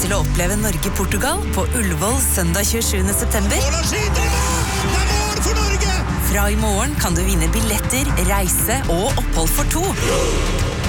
lyst til å oppleve Norge-Portugal på Ullevål søndag 27. september? Haaland skyter i mål! Det er mål for Norge! Fra i morgen kan du vinne billetter, reise og opphold for 2.